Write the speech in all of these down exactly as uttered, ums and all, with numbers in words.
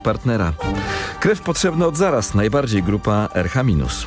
partnera. Krew potrzebna od zaraz, najbardziej grupa R H minus.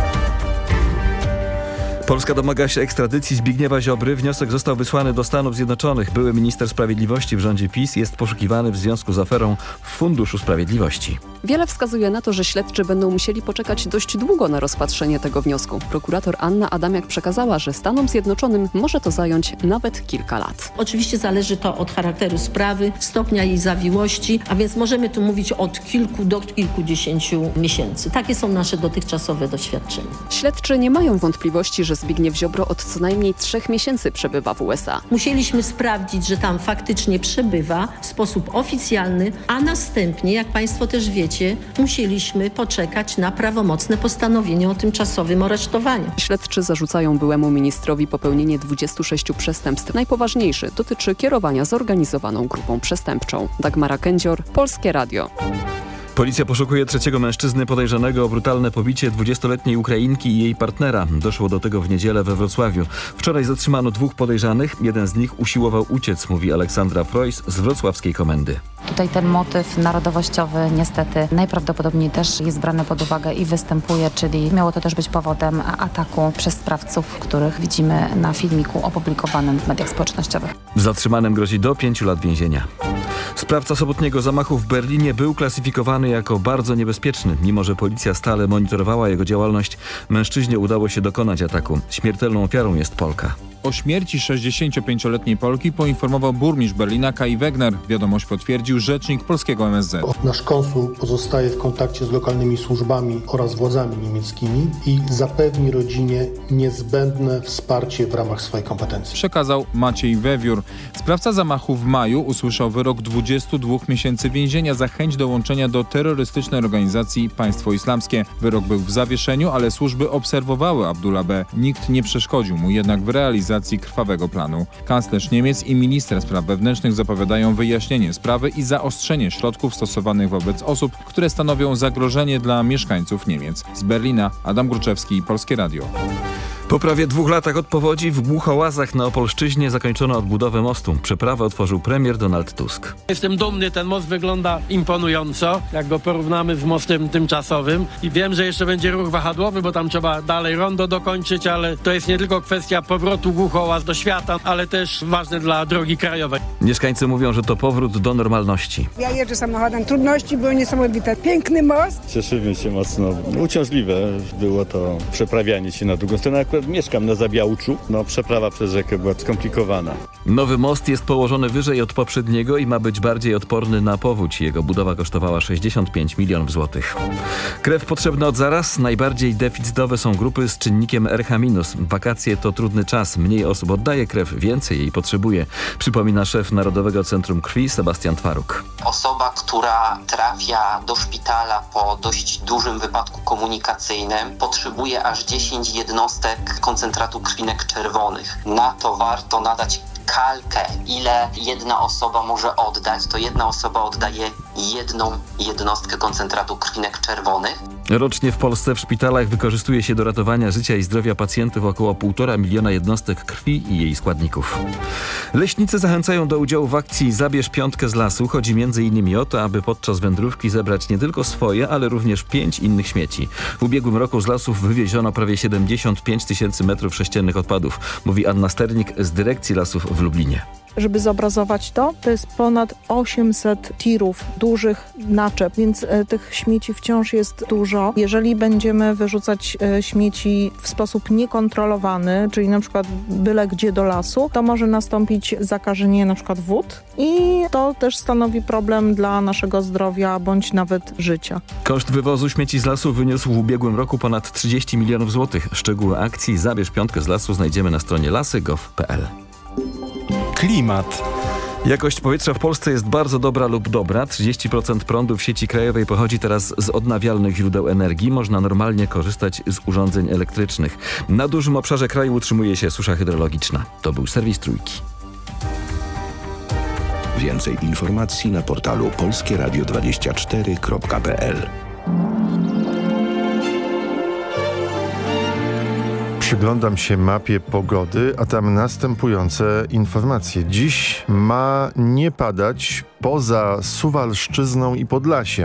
Polska domaga się ekstradycji Zbigniewa Ziobry. Wniosek został wysłany do Stanów Zjednoczonych. Były minister sprawiedliwości w rządzie PiS jest poszukiwany w związku z aferą w Funduszu Sprawiedliwości. Wiele wskazuje na to, że śledczy będą musieli poczekać dość długo na rozpatrzenie tego wniosku. Prokurator Anna Adamiak przekazała, że Stanom Zjednoczonym może to zająć nawet kilka lat. Oczywiście zależy to od charakteru sprawy, stopnia jej zawiłości, a więc możemy tu mówić od kilku do kilkudziesięciu miesięcy. Takie są nasze dotychczasowe doświadczenia. Śledczy nie mają wątpliwości, że Zbigniew Ziobro od co najmniej trzech miesięcy przebywa w U S A. Musieliśmy sprawdzić, że tam faktycznie przebywa w sposób oficjalny, a następnie, jak Państwo też wiecie, musieliśmy poczekać na prawomocne postanowienie o tymczasowym aresztowaniu. Śledczy zarzucają byłemu ministrowi popełnienie dwudziestu sześciu przestępstw. Najpoważniejszy dotyczy kierowania zorganizowaną grupą przestępczą. Dagmara Kędzior, Polskie Radio. Policja poszukuje trzeciego mężczyzny podejrzanego o brutalne pobicie dwudziestoletniej Ukrainki i jej partnera. Doszło do tego w niedzielę we Wrocławiu. Wczoraj zatrzymano dwóch podejrzanych. Jeden z nich usiłował uciec, mówi Aleksandra Frojs z wrocławskiej komendy. Tutaj ten motyw narodowościowy niestety najprawdopodobniej też jest brany pod uwagę i występuje, czyli miało to też być powodem ataku przez sprawców, których widzimy na filmiku opublikowanym w mediach społecznościowych. Zatrzymanym grozi do pięciu lat więzienia. Sprawca sobotniego zamachu w Berlinie był klasyfikowany jako bardzo niebezpieczny. Mimo że policja stale monitorowała jego działalność, mężczyźnie udało się dokonać ataku. Śmiertelną ofiarą jest Polka. O śmierci sześćdziesięciopięcioletniej Polki poinformował burmistrz Berlina Kai Wegner. Wiadomość potwierdził rzecznik polskiego M S Z. Nasz konsul pozostaje w kontakcie z lokalnymi służbami oraz władzami niemieckimi i zapewni rodzinie niezbędne wsparcie w ramach swojej kompetencji. Przekazał Maciej Wewiór. Sprawca zamachu w maju usłyszał wyrok dwudziestu dwóch miesięcy więzienia za chęć dołączenia do terrorystycznej organizacji Państwo Islamskie. Wyrok był w zawieszeniu, ale służby obserwowały Abdullah B. Nikt nie przeszkodził mu jednak w realizacji krwawego planu. Kanclerz Niemiec i minister spraw wewnętrznych zapowiadają wyjaśnienie sprawy i zaostrzenie środków stosowanych wobec osób, które stanowią zagrożenie dla mieszkańców Niemiec. Z Berlina Adam Gruczewski, Polskie Radio. Po prawie dwóch latach od powodzi w Głuchołazach na Opolszczyźnie zakończono odbudowę mostu. Przeprawę otworzył premier Donald Tusk. Jestem dumny, ten most wygląda imponująco, jak go porównamy z mostem tymczasowym. I wiem, że jeszcze będzie ruch wahadłowy, bo tam trzeba dalej rondo dokończyć, ale to jest nie tylko kwestia powrotu Głuchołaz do świata, ale też ważne dla drogi krajowej. Mieszkańcy mówią, że to powrót do normalności. Ja jeżdżę samochodem, trudności były niesamowite. Piękny most. Cieszymy się mocno. Uciążliwe było to przeprawianie się na drugą stronę. Akurat mieszkam na Zabiałczu. No, przeprawa przez rzekę była skomplikowana. Nowy most jest położony wyżej od poprzedniego i ma być bardziej odporny na powódź. Jego budowa kosztowała sześćdziesiąt pięć milionów złotych. Krew potrzebna od zaraz. Najbardziej deficytowe są grupy z czynnikiem R H minus. Wakacje to trudny czas. Mniej osób oddaje krew, więcej jej potrzebuje. Przypomina szef Narodowego Centrum Krwi Sebastian Twaruk. Osoba, która trafia do szpitala po dość dużym wypadku komunikacyjnym, potrzebuje aż dziesięć jednostek koncentratu krwinek czerwonych. Na to warto nadać kalkę, ile jedna osoba może oddać. To jedna osoba oddaje jedną jednostkę koncentratu krwinek czerwonych. Rocznie w Polsce w szpitalach wykorzystuje się do ratowania życia i zdrowia pacjentów około półtora miliona jednostek krwi i jej składników. Leśnicy zachęcają do udziału w akcji Zabierz piątkę z lasu. Chodzi między innymi o to, aby podczas wędrówki zebrać nie tylko swoje, ale również pięć innych śmieci. W ubiegłym roku z lasów wywieziono prawie siedemdziesiąt pięć tysięcy metrów sześciennych odpadów, mówi Anna Sternik z Dyrekcji Lasów w Lublinie. Żeby zobrazować to, to jest ponad osiemset tirów, dużych naczep, więc e, tych śmieci wciąż jest dużo. Jeżeli będziemy wyrzucać e, śmieci w sposób niekontrolowany, czyli na przykład byle gdzie do lasu, to może nastąpić zakażenie na przykład wód i to też stanowi problem dla naszego zdrowia bądź nawet życia. Koszt wywozu śmieci z lasu wyniósł w ubiegłym roku ponad trzydzieści milionów złotych. Szczegóły akcji Zabierz piątkę z lasu znajdziemy na stronie lasy kropka gov kropka pe el. Klimat. Jakość powietrza w Polsce jest bardzo dobra lub dobra. trzydzieści procent prądu w sieci krajowej pochodzi teraz z odnawialnych źródeł energii. Można normalnie korzystać z urządzeń elektrycznych. Na dużym obszarze kraju utrzymuje się susza hydrologiczna. To był serwis Trójki. Więcej informacji na portalu polskie radio dwadzieścia cztery kropka pe el. Przyglądam się mapie pogody, a tam następujące informacje. Dziś ma nie padać poza Suwalszczyzną i Podlasiem.